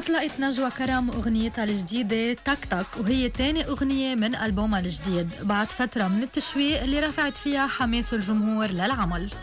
أطلقت نجوى كرم أغنيتها الجديدة تك تك، وهي تاني أغنية من ألبومها الجديد بعد فترة من التشويق اللي رفعت فيها حماس الجمهور للعمل.